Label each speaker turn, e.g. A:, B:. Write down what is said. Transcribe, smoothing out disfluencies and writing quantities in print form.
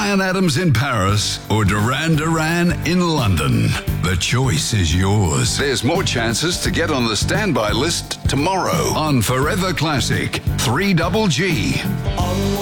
A: Bryan Adams in Paris or Duran Duran in London. The choice is yours. There's more chances to get on the standby list tomorrow on Forever Classic 3GG.